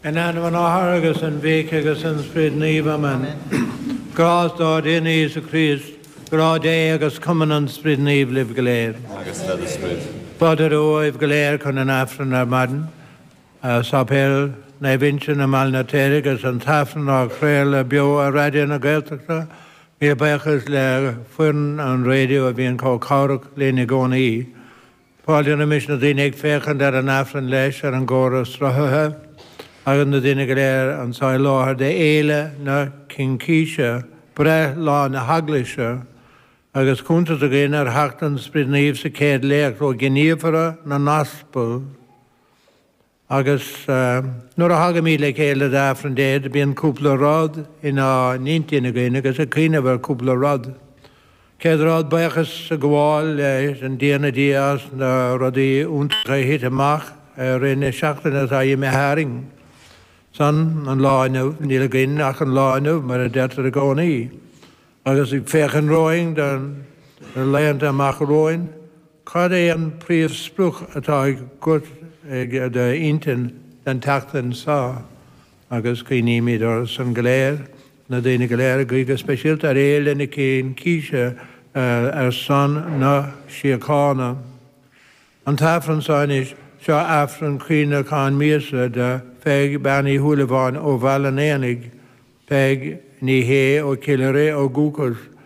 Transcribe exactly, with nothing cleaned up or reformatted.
En an agus an bhéic agus an sprid níomh man. Grás dá in Iesu Christ, grá dé agus cuman an sprid níomh libh go léir. Agus le sprid. Badar óibh go léir chun an afran ar madan. Sapéil na vinsin na mal na téir agus an tafran á chréil a bio a radio na gaeltachta. Mí bechas le fuin an radio a bhíon có cárach léna gcóna í. Páilíon na mis na daine ag féchan ar an afran leis ar an ggóra strathathe. Agus na daine go léir an sáil láthir de éile na cincíise, bre lá na haglaise, agus cúnta a géine ar heachtan sprid níomh sa céad léach ó gníomhara na naspal. Agus uh, nuair a haga mí le céile d'afran déad, bíon cúpla rád ina nintína géine, agus a cíine bhar cúpla rád. Céad rád bachas a gháil leis an díana días na rudaí úntacha hit amach ar rinne seachtainna a dhéime haring. San an láinú, níl a gine ach an láinú mar a detar a gcónaí. Agus ag féchan roing den leant amach roin, cad é an príomh spruch atá ag gut ag de intin den tachtan sá. Agus cíníimiid ar san goléir, na daine goléir gaige speisialt ar éile na cén cíise ar san na siacána. An tafran sáinis seo afran cíine cáin míosa de feig bannaí thuúlaháin ó bheallan éananig, feig ní hé ó ciile ré ó gúcas